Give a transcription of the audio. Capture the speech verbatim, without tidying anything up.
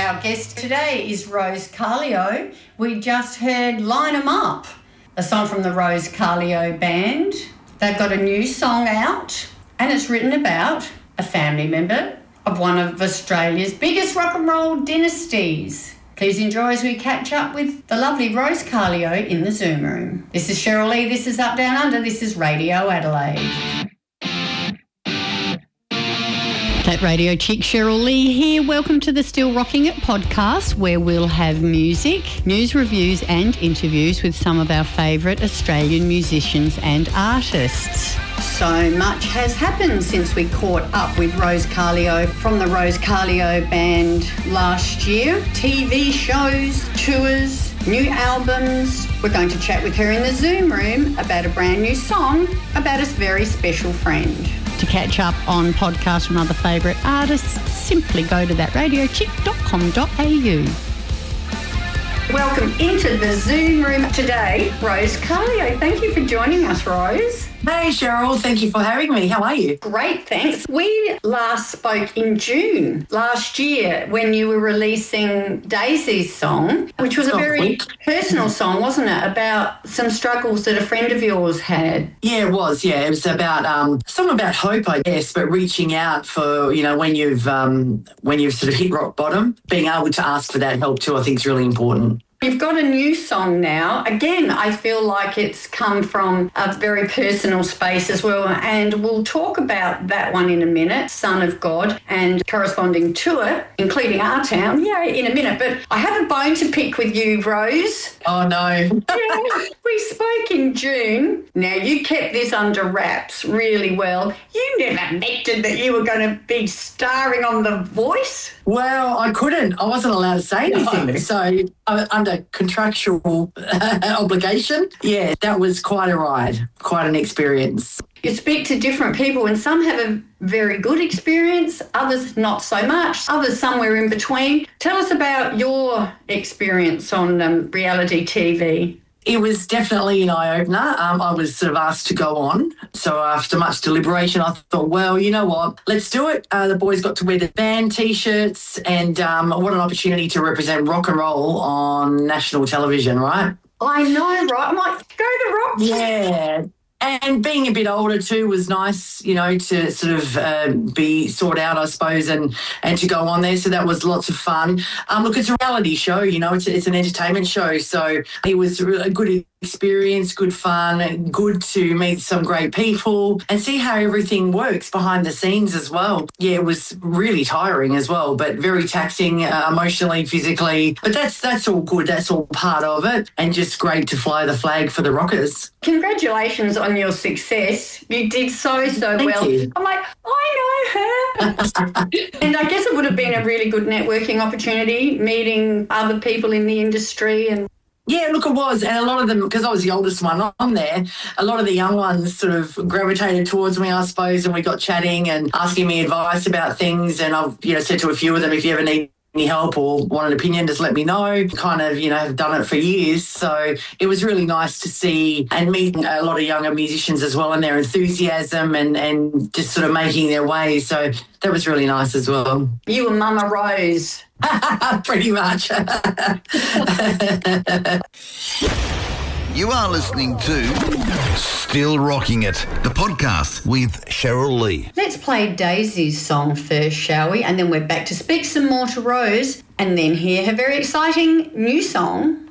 Our guest today is Rose Carleo. We just heard Line 'Em Up, a song from the Rose Carleo Band. They've got a new song out, and it's written about a family member of one of Australia's biggest rock and roll dynasties. Please enjoy as we catch up with the lovely Rose Carleo in the Zoom room. This is Cheryl Lee, this is Up Down Under, this is Radio Adelaide. That Radio Chick, Cheryl Lee here. Welcome to the Still Rocking It podcast, where we'll have music, news reviews and interviews with some of our favourite Australian musicians and artists. So much has happened since we caught up with Rose Carleo from the Rose Carleo Band last year. T V shows, tours, new albums. We're going to chat with her in the Zoom room about a brand new song about a very special friend. To catch up on podcasts from other favourite artists, simply go to that radio chick dot com dot a u. Welcome into the Zoom room today, Rose Carleo. Thank you for joining us, Rose. Hey, Cheryl. Thank you for having me. How are you? Great, thanks. We last spoke in June last year when you were releasing Daisy's song, which was a very personal song, wasn't it, about some struggles that a friend of yours had? Yeah, it was. Yeah, it was about um, something about hope, I guess, but reaching out for, you know, when you've um, when you've sort of hit rock bottom, being able to ask for that help too, I think is really important. You've got a new song now. Again, I feel like it's come from a very personal space as well, and we'll talk about that one in a minute, Son of God, and corresponding to it, including Our Town, yeah, in a minute. But I have a bone to pick with you, Rose. Oh, no. Yeah, we spoke in June. Now, you kept this under wraps really well. You never mentioned that you were going to be starring on The Voice. Well, I couldn't. I wasn't allowed to say anything. No. So uh, under contractual obligation, yeah, that was quite a ride, quite an experience. You speak to different people and some have a very good experience, others not so much, others somewhere in between. Tell us about your experience on um, reality T V. It was definitely an eye-opener. Um, I was sort of asked to go on. So after much deliberation, I thought, well, you know what, let's do it. Uh, the boys got to wear the band T-shirts, and um, what an opportunity to represent rock and roll on national television, right? I know, right? I'm like, go the rock. Yeah. And being a bit older too was nice, you know, to sort of uh, be sought out, I suppose, and, and to go on there. So that was lots of fun. Um, look, it's a reality show, you know, it's, it's an entertainment show. So it was a good experience, good fun, good to meet some great people and see how everything works behind the scenes as well. Yeah, it was really tiring as well, but very taxing uh, emotionally, physically. But that's that's all good. That's all part of it, and just great to fly the flag for the Rockers. Congratulations on your success. You did so, so Thank well. you. I'm like, I know her. And I guess it would have been a really good networking opportunity, meeting other people in the industry. And yeah, look, it was. And a lot of them, because I was the oldest one on there, a lot of the young ones sort of gravitated towards me, I suppose, and we got chatting and asking me advice about things. And I've, you know, said to a few of them, if you ever need any help or want an opinion, just let me know. Kind of, you know, have done it for years. So it was really nice to see and meet a lot of younger musicians as well, and their enthusiasm and, and just sort of making their way. So that was really nice as well. You were Mama Rose. Pretty much. You are listening to Still Rocking It, the podcast with Cheryl Lee. Let's play Daisy's song first, shall we? And then we're back to speak some more to Rose and then hear her very exciting new song,